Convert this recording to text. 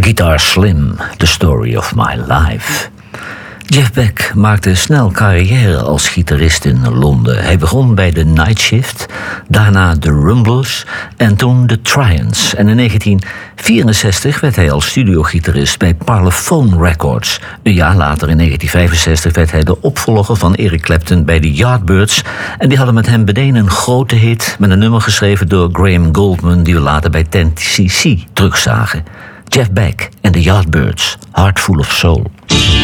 Guitar Slim, The Story of My Life. Jeff Beck maakte snel carrière als gitarist in Londen. Hij begon bij de Night Shift, daarna de Rumblers en toen de Trions. En in 1964 werd hij als studiogitarist bij Parlophone Records. Een jaar later, in 1965, werd hij de opvolger van Eric Clapton bij de Yardbirds. En die hadden met hem meteen een grote hit met een nummer geschreven door Graham Gouldman, die we later bij 10cc terugzagen. Jeff Beck en de Yardbirds, Heart Full of Soul.